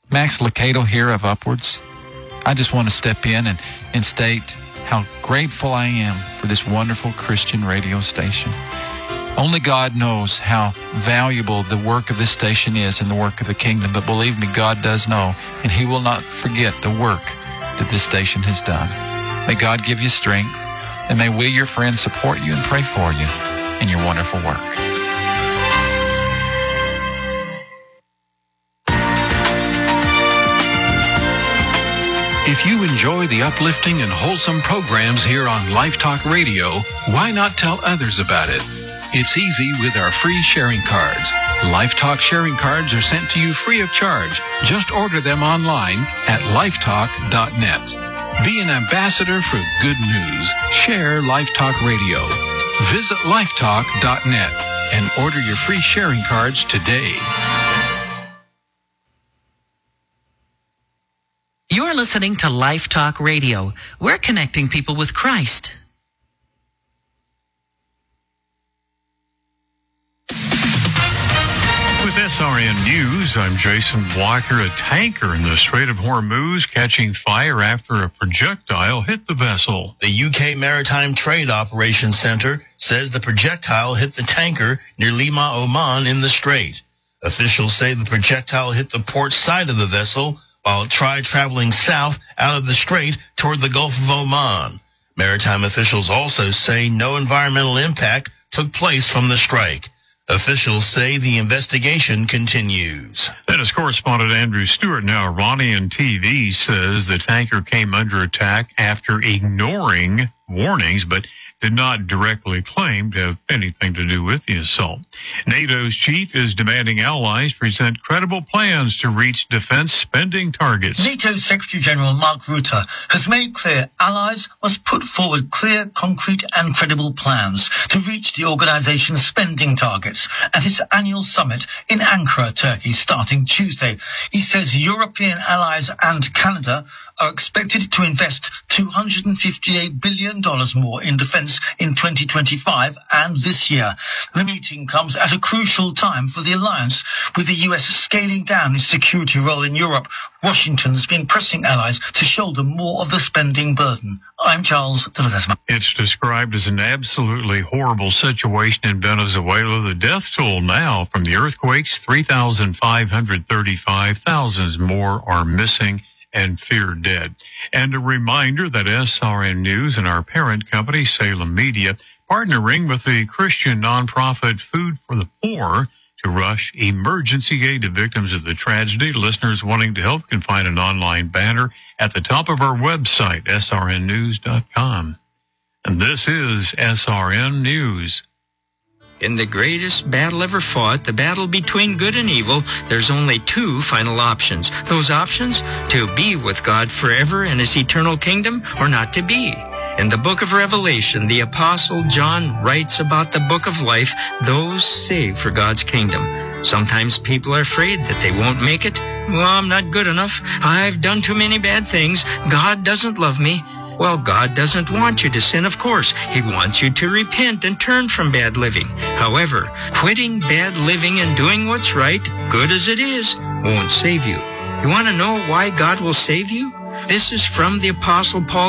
Max Lucado here of Upwards. I just want to step in and state how grateful I am for this wonderful Christian radio station. Only God knows how valuable the work of this station is and the work of the kingdom. But believe me, God does know, and He will not forget the work that this station has done. May God give you strength, and may we, your friends, support you and pray for you in your wonderful work. If you enjoy the uplifting and wholesome programs here on Life Talk Radio, why not tell others about it? It's easy with our free sharing cards. Life Talk sharing cards are sent to you free of charge. Just order them online at lifetalk.net. Be an ambassador for good news. Share Life Talk Radio. Visit lifetalk.net and order your free sharing cards today. You're listening to Life Talk Radio. We're connecting people with Christ. With SRN News, I'm Jason Walker. A tanker in the Strait of Hormuz catching fire after a projectile hit the vessel. The UK Maritime Trade Operations Center says the projectile hit the tanker near Lima, Oman in the strait. Officials say the projectile hit the port side of the vessel while it tried traveling south out of the strait toward the Gulf of Oman. Maritime officials also say no environmental impact took place from the strike. Officials say the investigation continues. That is correspondent Andrew Stewart. Now, Iranian TV says the tanker came under attack after ignoring warnings, but did not directly claim to have anything to do with the assault. NATO's chief is demanding allies present credible plans to reach defense spending targets. NATO Secretary General Mark Rutte has made clear allies must put forward clear, concrete and credible plans to reach the organization's spending targets at its annual summit in Ankara, Turkey, starting Tuesday. He says European allies and Canada are expected to invest $258 billion more in defense in 2025 and this year. The meeting comes at a crucial time for the alliance, with the US scaling down its security role in Europe. Washington's been pressing allies to shoulder more of the spending burden. I'm Charles de Ledesma. It's described as an absolutely horrible situation in Venezuela. The death toll now from the earthquakes, 3,535. Thousands more are missing and feared dead. And a reminder that SRN News and our parent company, Salem Media, partnering with the Christian nonprofit Food for the Poor to rush emergency aid to victims of the tragedy. Listeners wanting to help can find an online banner at the top of our website, srnnews.com. And this is SRN News. In the greatest battle ever fought, the battle between good and evil, there's only two final options. Those options, to be with God forever in His eternal kingdom, or not to be. In the book of Revelation, the Apostle John writes about the book of life, those saved for God's kingdom. Sometimes people are afraid that they won't make it. Well, I'm not good enough. I've done too many bad things. God doesn't love me. Well, God doesn't want you to sin, of course. He wants you to repent and turn from bad living. However, quitting bad living and doing what's right, good as it is, won't save you. You want to know why God will save you? This is from the Apostle Paul.